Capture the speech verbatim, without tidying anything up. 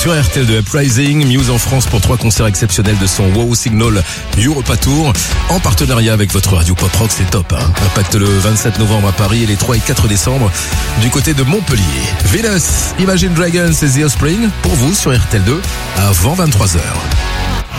sur R T L deux Uprising, Muse en France pour trois concerts exceptionnels de son Wow Signal Europa Tour, en partenariat avec votre radio pop rock, c'est top. Hein. Impact le vingt-sept novembre à Paris et les trois et quatre décembre du côté de Montpellier. Venus, Imagine Dragons et The Offspring pour vous sur R T L deux avant vingt-trois heures.